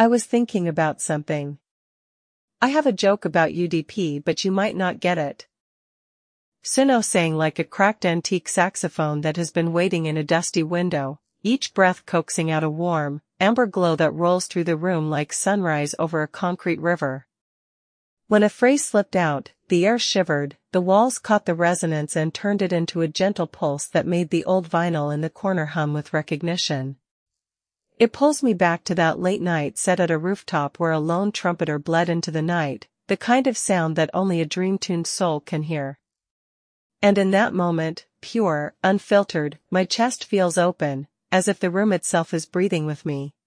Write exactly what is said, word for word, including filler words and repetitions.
I was thinking about something. I have a joke about U D P, but you might not get it. Suno sang like a cracked antique saxophone that has been waiting in a dusty window, each breath coaxing out a warm, amber glow that rolls through the room like sunrise over a concrete river. When a phrase slipped out, the air shivered, the walls caught the resonance and turned it into a gentle pulse that made the old vinyl in the corner hum with recognition. It pulls me back to that late night set at a rooftop where a lone trumpeter bled into the night, the kind of sound that only a dream-tuned soul can hear. And in that moment, pure, unfiltered, my chest feels open, as if the room itself is breathing with me.